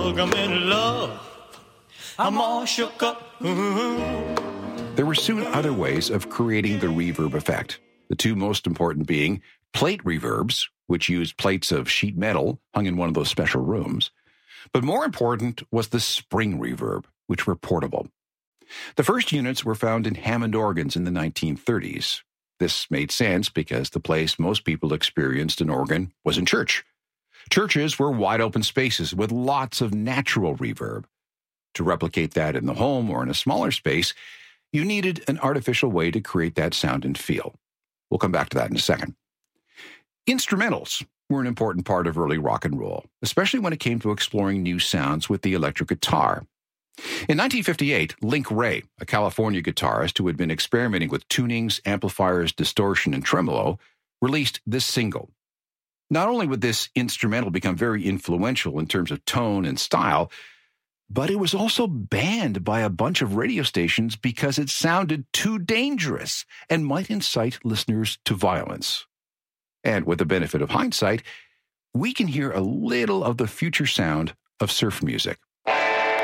dog, I'm in love. I'm all shook up. There were soon other ways of creating the reverb effect, the two most important being plate reverbs, which used plates of sheet metal hung in one of those special rooms. But more important was the spring reverb, which were portable. The first units were found in Hammond organs in the 1930s. This made sense because the place most people experienced an organ was in church. Churches were wide open spaces with lots of natural reverb. To replicate that in the home or in a smaller space, you needed an artificial way to create that sound and feel. We'll come back to that in a second. Instrumentals were an important part of early rock and roll, especially when it came to exploring new sounds with the electric guitar. In 1958, Link Wray, a California guitarist who had been experimenting with tunings, amplifiers, distortion, and tremolo, released this single. Not only would this instrumental become very influential in terms of tone and style, but it was also banned by a bunch of radio stations because it sounded too dangerous and might incite listeners to violence. And with the benefit of hindsight, we can hear a little of the future sound of surf music.